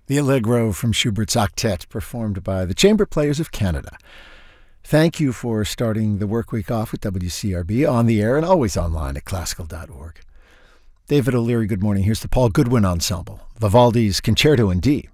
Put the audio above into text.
The Allegro from Schubert's Octet, performed by the Chamber Players of Canada. Thank you for starting the work week off with WCRB on the air and always online at classical.org. David O'Leary, good morning. Here's the Paul Goodwin Ensemble, Vivaldi's Concerto in D.